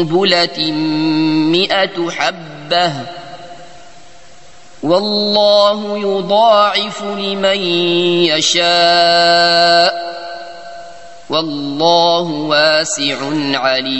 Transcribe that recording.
سنبلة 100 حبة والله يضاعف لمن يشاء والله واسع عليم.